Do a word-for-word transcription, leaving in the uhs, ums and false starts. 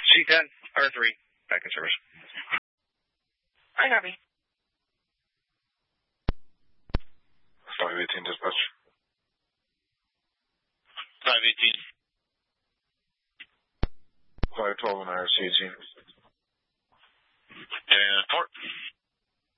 C ten, R three, back in service. I copy. five eighteen dispatch. five eighteen. five twelve on I R C eighteen. And port.